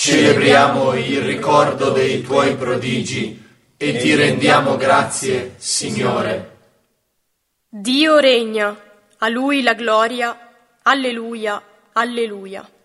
celebriamo il ricordo dei tuoi prodigi e ti rendiamo grazie, Signore. Dio regna, a Lui la gloria, alleluia, alleluia.